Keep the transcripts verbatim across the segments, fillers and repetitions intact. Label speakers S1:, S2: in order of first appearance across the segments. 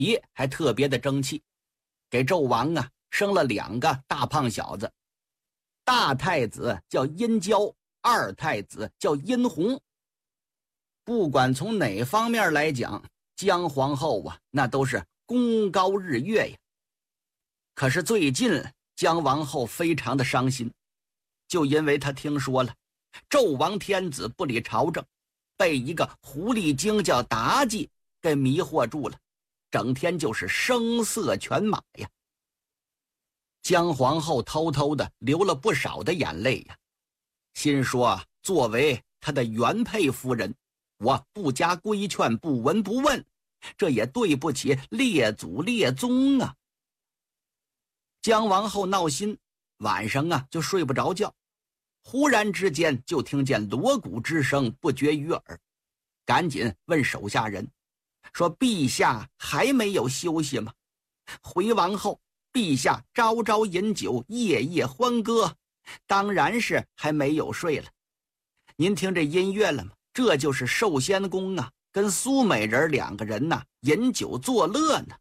S1: 爷还特别的争气，给纣王啊生了两个大胖小子，大太子叫殷郊，二太子叫殷洪。不管从哪方面来讲，姜皇后啊那都是功高日月呀。可是最近姜王后非常的伤心，就因为她听说了纣王天子不理朝政，被一个狐狸精叫妲己给迷惑住了，整天就是声色犬马呀。姜皇后偷偷的流了不少的眼泪呀，心说作为她的原配夫人，我不加规劝，不闻不问，这也对不起列祖列宗啊。姜王后闹心，晚上啊就睡不着觉，忽然之间就听见锣鼓之声不绝于耳，赶紧问手下人说：“陛下还没有休息吗？”回王后：“陛下朝朝饮酒，夜夜欢歌，当然是还没有睡了。您听这音乐了吗？这就是寿仙公啊，跟苏美人两个人呐、啊、饮酒作乐呢。”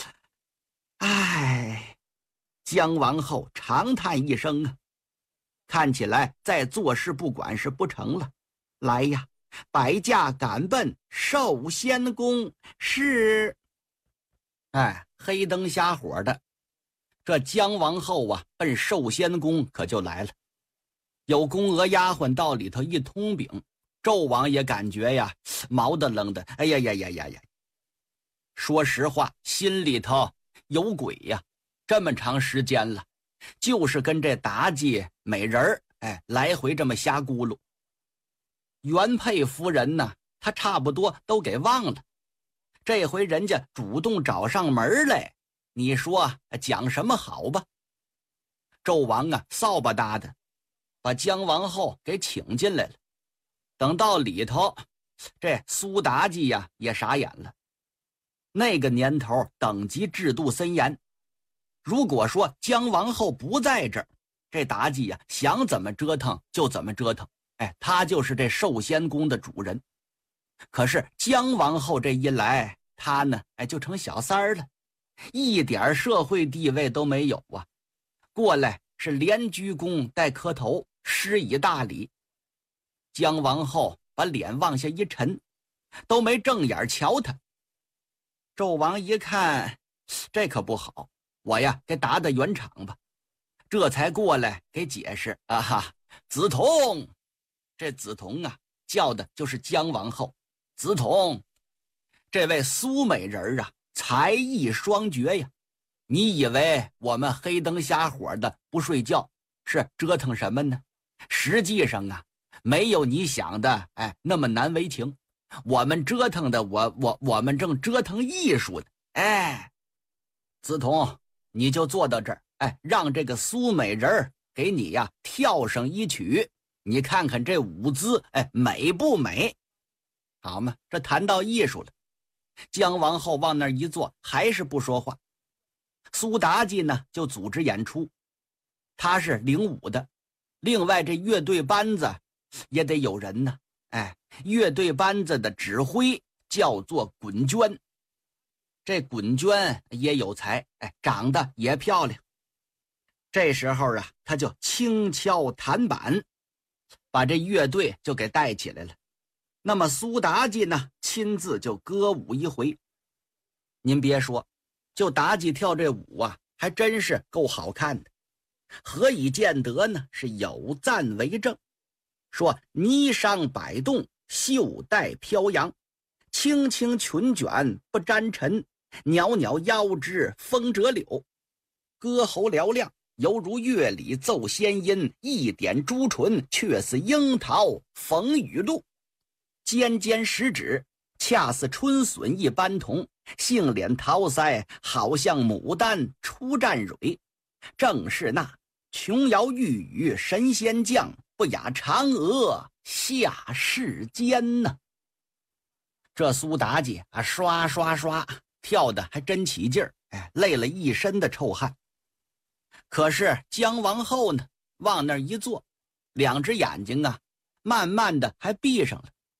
S1: 唉，姜王后长叹一声啊，看起来再坐视不管是不成了。来呀，摆驾赶奔寿仙宫。是。哎，黑灯瞎火的，这姜王后啊奔寿仙宫可就来了。有宫娥丫鬟到里头一通禀，纣王也感觉呀毛的愣的，哎呀呀呀呀呀！说实话，心里头有鬼呀。这么长时间了，就是跟这妲己美人儿哎来回这么瞎咕噜。原配夫人呢，她差不多都给忘了。这回人家主动找上门来，你说讲什么好吧？纣王啊扫把搭的把姜王后给请进来了。等到里头，这苏妲己呀也傻眼了。那个年头等级制度森严，如果说姜王后不在这儿，这妲己呀想怎么折腾就怎么折腾，哎，她就是这寿仙宫的主人。可是姜王后这一来，她呢哎就成小三儿了，一点社会地位都没有啊。过来是连鞠躬带磕头，施以大礼。姜王后把脸往下一沉，都没正眼瞧他。纣王一看，这可不好，我呀给打打圆场吧，这才过来给解释啊哈，梓潼，这梓潼啊叫的就是姜王后。梓潼，这位苏美人啊才艺双绝呀，你以为我们黑灯瞎火的不睡觉是折腾什么呢？实际上啊没有你想的哎那么难为情，我们折腾的我我我们正折腾艺术呢。哎，梓潼，你就坐到这儿，哎，让这个苏美人给你呀跳上一曲，你看看这舞姿，哎，美不美？好嘛，这谈到艺术了。姜王后往那儿一坐，还是不说话。苏妲己呢就组织演出，她是领舞的，另外这乐队班子也得有人呢。哎，乐队班子的指挥叫做滚娟，这滚娟也有才，哎，长得也漂亮。这时候啊，他就轻敲弹板，把这乐队就给带起来了。那么苏妲己呢，亲自就歌舞一回。您别说，就妲己跳这舞啊，还真是够好看的。何以见得呢？是有赞为证。说霓裳摆动，袖带飘扬，轻轻裙卷不沾尘，袅袅腰肢风折柳。歌喉嘹亮，犹如乐里奏仙音，一点朱唇，却似樱桃逢雨露。尖尖食指，恰似春笋一般红，杏脸桃腮，好像牡丹出绽蕊。正是那琼瑶玉宇神仙降，不亚嫦娥下世间呢。这苏妲己啊，刷刷刷跳的还真起劲儿，哎，累了一身的臭汗。可是姜王后呢，往那儿一坐，两只眼睛啊，慢慢的还闭上了，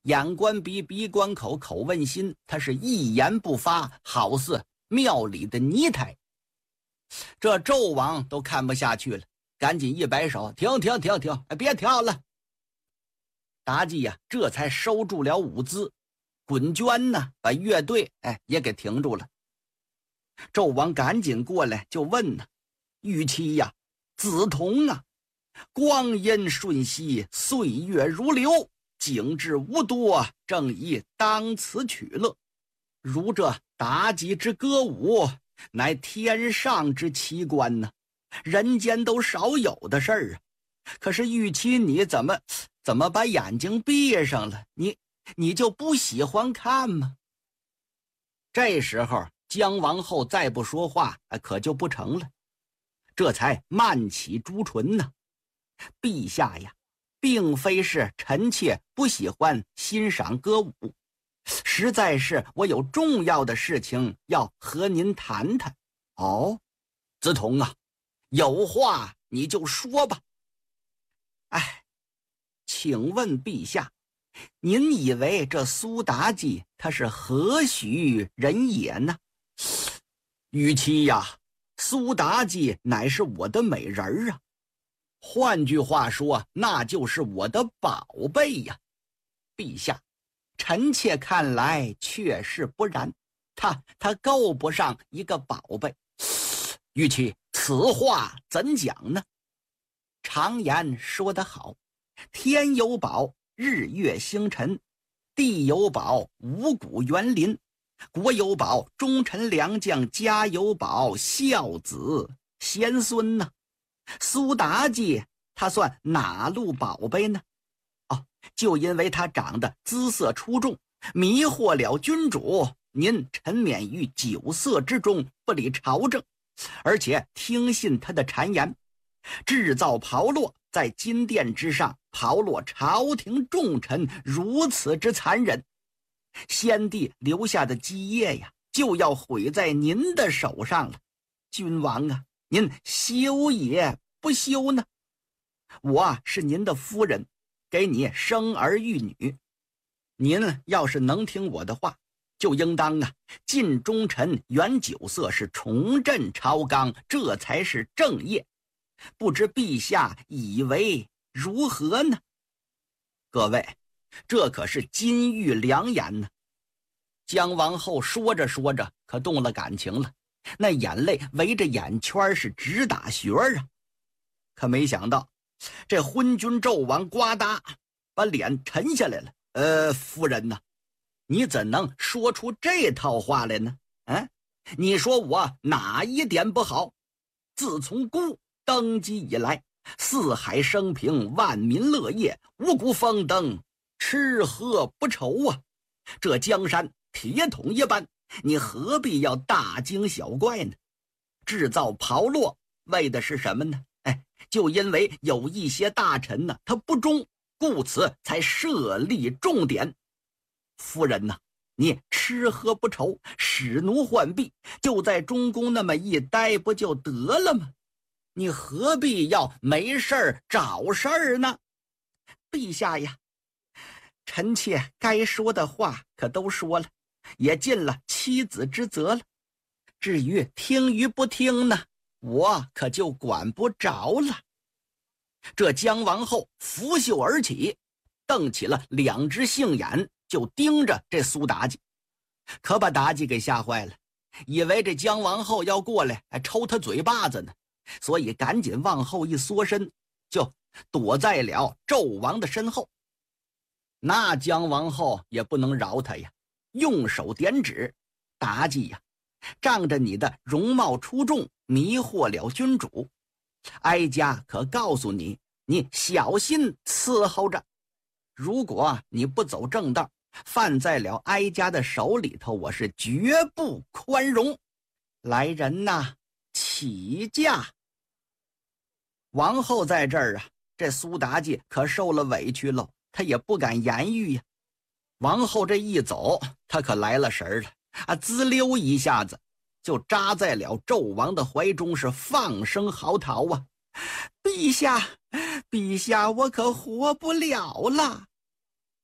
S1: 眼观鼻，鼻观口，口问心，他是一言不发，好似庙里的泥胎。这纣王都看不下去了，赶紧一摆手，停停停停，别跳了。妲己呀、啊，这才收住了舞姿，滚娟呢，把乐队哎也给停住了。纣王赶紧过来就问呢，玉妻呀，梓潼啊，光阴瞬息，岁月如流，景致无多，正宜当此取乐。如这妲己之歌舞，乃天上之奇观呢，人间都少有的事儿啊。可是玉妻你怎么怎么把眼睛闭上了？你你就不喜欢看吗？这时候姜王后再不说话，可就不成了。这才慢起朱唇呢，陛下呀，并非是臣妾不喜欢欣赏歌舞，实在是我有重要的事情要和您谈谈。哦，梓潼啊，有话你就说吧。哎，请问陛下，您以为这苏妲己她是何许人也呢？玉妻呀，苏妲己乃是我的美人儿啊，换句话说，那就是我的宝贝呀。陛下，臣妾看来确实不然，她她够不上一个宝贝。玉妻，此话怎讲呢？常言说得好，天有宝，日月星辰；地有宝，五谷园林；国有宝，忠臣良将；家有宝，孝子贤孙呢。苏妲己她算哪路宝贝呢？哦，就因为她长得姿色出众，迷惑了君主，您沉湎于酒色之中，不理朝政，而且听信他的谗言，制造炮烙，在金殿之上炮烙朝廷重臣，如此之残忍。先帝留下的基业呀，就要毁在您的手上了。君王啊，您休也不休呢？我是您的夫人，给你生儿育女，您要是能听我的话，就应当啊尽忠臣，远酒色，是重振朝纲，这才是正业。不知陛下以为如何呢？各位，这可是金玉良言呢。姜王后说着说着可动了感情了，那眼泪围着眼圈是直打旋儿啊。可没想到这昏君纣王呱嗒把脸沉下来了。呃，夫人呢，你怎能说出这套话来呢？啊，你说我哪一点不好？自从孤登基以来，四海升平，万民乐业，五谷丰登，吃喝不愁啊！这江山铁桶一般，你何必要大惊小怪呢？制造炮烙为的是什么呢？哎，就因为有一些大臣呢，他不忠，故此才设立重典。夫人呐，你吃喝不愁，使奴浣婢，就在中宫那么一待不就得了吗？你何必要没事儿找事儿呢？陛下呀，臣妾该说的话可都说了，也尽了妻子之责了。至于听与不听呢，我可就管不着了。这姜王后拂袖而起，瞪起了两只杏眼，就盯着这苏妲己，可把妲己给吓坏了，以为这姜王后要过来还抽他嘴巴子呢，所以赶紧往后一缩身，就躲在了纣王的身后。那姜王后也不能饶他呀，用手点指，妲己呀，仗着你的容貌出众，迷惑了君主，哀家可告诉你，你小心伺候着，如果你不走正道，犯在了哀家的手里头，我是绝不宽容。来人呐，起驾！王后在这儿啊，这苏妲己可受了委屈喽，她也不敢言语呀。王后这一走，她可来了神了啊，滋溜一下子就扎在了纣王的怀中，是放声嚎啕啊！陛下，陛下，我可活不了了！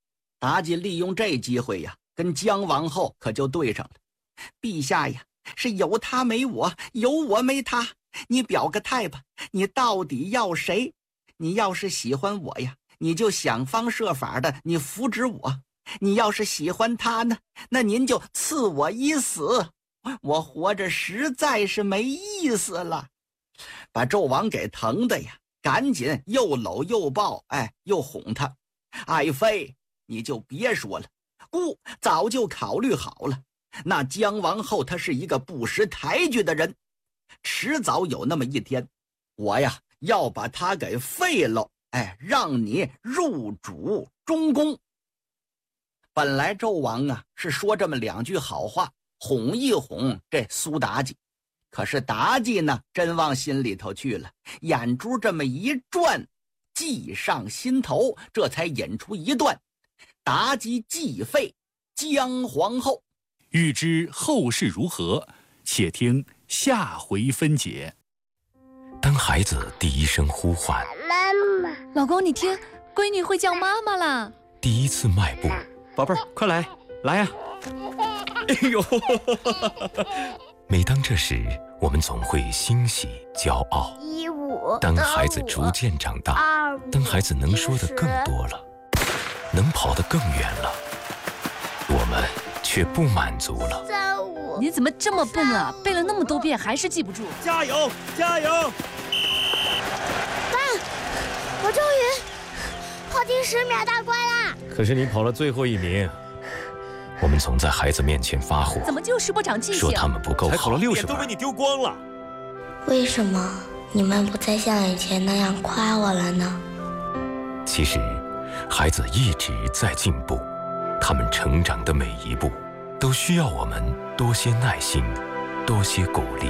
S1: 妲己利用这机会呀，跟姜王后可就对上了。陛下呀，是有他没我，有我没他，你表个态吧，你到底要谁？你要是喜欢我呀，你就想方设法的你扶植我；你要是喜欢他呢，那您就赐我一死。我活着实在是没意思了。把纣王给疼的呀，赶紧又搂又抱，哎，又哄他。爱妃，你就别说了，姑早就考虑好了，那姜王后她是一个不识抬举的人，迟早有那么一天，我呀要把她给废了，哎，让你入主中宫。本来纣王啊是说这么两句好话，哄一哄这苏妲己，可是妲己呢真往心里头去了，眼珠这么一转，计上心头，这才引出一段妲己继废姜皇后。
S2: 欲知后事如何，且听下回分解。
S3: 当孩子第一声呼唤，
S4: 妈妈，老公你听，闺女会叫妈妈啦。
S3: 第一次迈步，
S5: 宝贝儿，快来，来呀！哎呦！
S3: 每当这时，我们总会欣喜、骄傲。
S4: 一五，
S3: 当孩子逐渐长大，当孩子能说的更多了，能跑得更远了，我们却不满足了。
S4: 三五，
S6: 你怎么这么笨啊？背了那么多遍还是记不住？
S5: 加油，加油！
S4: 爸，我终于跑进十秒大关啦！
S5: 可是你跑了最后一名。
S3: 我们总在孩子面前发火，
S6: 怎么就是不长记性？
S3: 说他们不够好，
S5: 才考了六十分，都被你丢光了。
S7: 为什么你们不再像以前那样夸我了呢？
S3: 其实，孩子一直在进步，他们成长的每一步，都需要我们多些耐心，多些鼓励。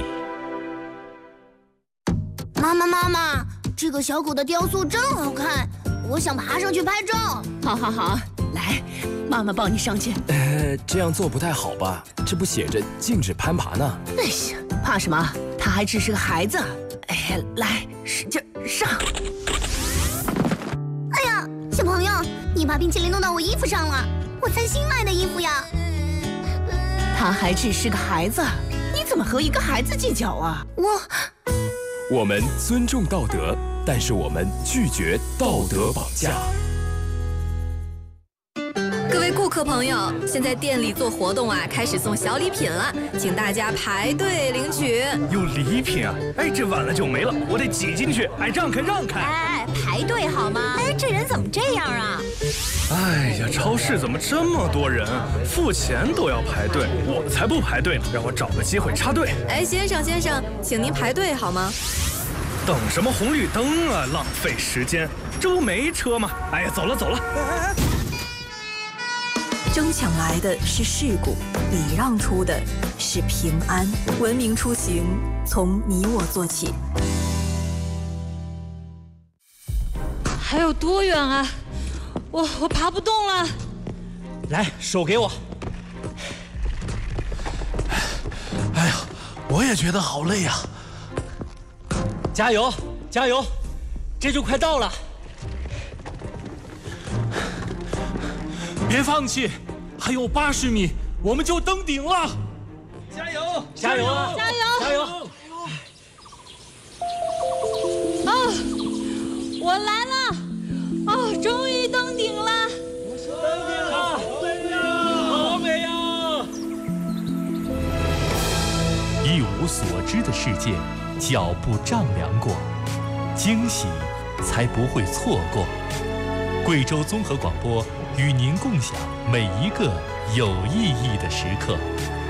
S4: 妈妈，妈妈，这个小狗的雕塑真好看，我想爬上去拍照。
S6: 好好好，来，妈妈抱你上去。
S8: 呃，这样做不太好吧？这不写着禁止攀爬呢。
S6: 哎呀，怕什么？他还只是个孩子。哎，来，使劲上！
S4: 哎呀，小朋友，你把冰淇淋弄到我衣服上了，我才新买的衣服呀。
S6: 他还只是个孩子，你怎么和一个孩子计较啊？
S4: 我，
S8: 我们尊重道德，但是我们拒绝道德绑架。
S9: 各位顾客朋友，现在店里做活动啊，开始送小礼品了，请大家排队领取。
S5: 有礼品啊！哎，这晚了就没了，我得挤进去！哎，让开让开！
S9: 哎，排队好吗？哎，这人怎么这样啊？
S5: 哎呀，超市怎么这么多人？付钱都要排队，我才不排队呢！让我找个机会插队。
S9: 哎，先生先生，请您排队好吗？
S5: 等什么红绿灯啊，浪费时间！这不没车吗？哎呀，走了走了！哎
S10: 争抢来的是事故，礼让出的是平安。文明出行，从你我做起。
S6: 还有多远啊？我我爬不动了。
S5: 来，手给我。哎呀，我也觉得好累呀。加油，加油，这就快到了。别放弃，还有八十米，我们就登顶了！加油！加油！
S6: 加油！
S5: 加油！
S6: 啊！我来了！哦，终于登顶了！
S5: 登顶了！好美呀！
S2: 一无所知的世界，脚步丈量过，惊喜才不会错过。贵州综合广播与您共享每一个有意义的时刻。